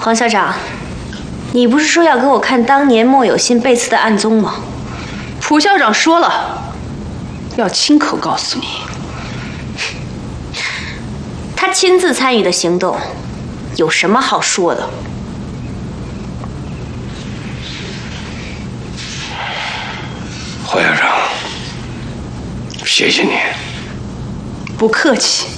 黄校长，你不是说要给我看当年莫有心被刺的案宗吗？ 蒲校长说了，要亲口告诉你。 他亲自参与的行动，有什么好说的？ 黄校长，谢谢你。 不客气。